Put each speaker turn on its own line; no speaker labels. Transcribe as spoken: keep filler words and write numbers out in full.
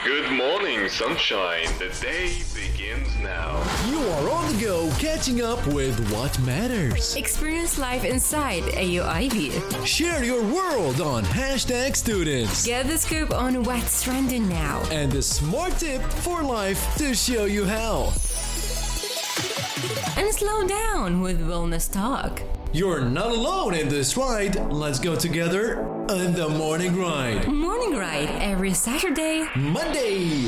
Good morning, sunshine. The day begins now.
You are on the go, catching up with what matters.
Experience life inside A U I B.
Share your world on hashtag students.
Get the scoop on what's trending now.
And a smart tip for life to show you how.
And slow down with Wellness Talk.
You're not alone in this ride. Let's go together on the Morning Ride.
Morning Ride every Saturday,
Monday,